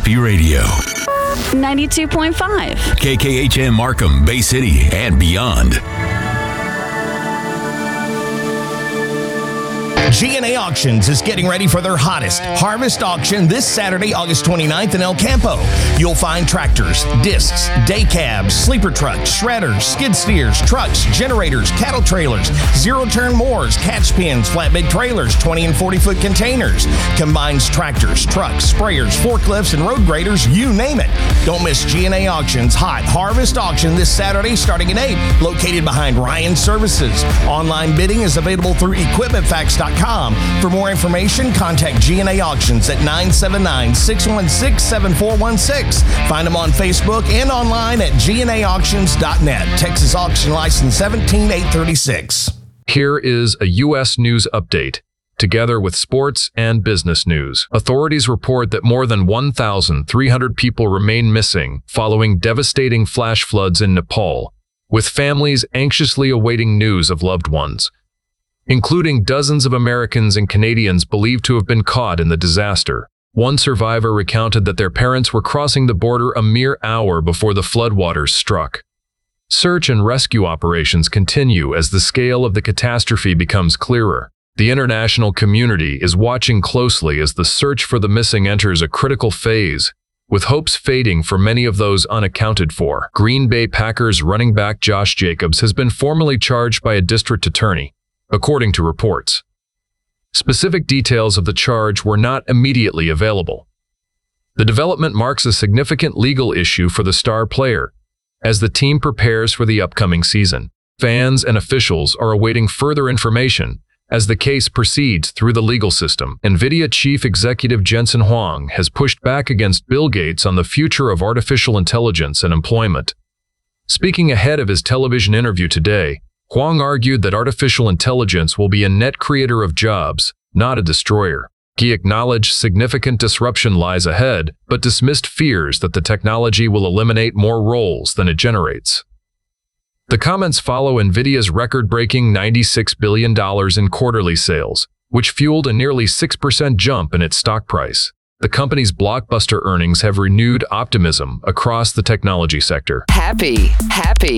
Happy Radio. 92.5. KKHM Markham, Bay City, and beyond. G&A Auctions is getting ready for their hottest harvest auction this Saturday, August 29th in El Campo. You'll find tractors, discs, day cabs, sleeper trucks, shredders, skid steers, trucks, generators, cattle trailers, zero-turn mowers, catch pins, flatbed trailers, 20 and 40-foot containers, combines tractors, trucks, sprayers, forklifts, and road graders, you name it. Don't miss G&A Auctions hot harvest auction this Saturday starting at 8, located behind Ryan Services. Online bidding is available through equipmentfacts.com. For more information, contact G&A Auctions at 979-616-7416. Find them on Facebook and online at gnaauctions.net. Texas Auction License 17836. Here is a U.S. news update, together with sports and business news. Authorities report that more than 1,300 people remain missing following devastating flash floods in Nepal, with families anxiously awaiting news of loved ones, including dozens of Americans and Canadians believed to have been caught in the disaster. One survivor recounted that their parents were crossing the border a mere hour before the floodwaters struck. Search and rescue operations continue as the scale of the catastrophe becomes clearer. The international community is watching closely as the search for the missing enters a critical phase, with hopes fading for many of those unaccounted for. Green Bay Packers running back Josh Jacobs has been formally charged by a district attorney, according to reports. Specific details of the charge were not immediately available. The development marks a significant legal issue for the star player as the team prepares for the upcoming season. Fans and officials are awaiting further information as the case proceeds through the legal system. NVIDIA chief executive Jensen Huang has pushed back against Bill Gates on the future of artificial intelligence and employment. Speaking ahead of his television interview today, Huang argued that artificial intelligence will be a net creator of jobs, not a destroyer. He acknowledged significant disruption lies ahead, but dismissed fears that the technology will eliminate more roles than it generates. The comments follow NVIDIA's record-breaking $96 billion in quarterly sales, which fueled a nearly 6% jump in its stock price. The company's blockbuster earnings have renewed optimism across the technology sector. Happy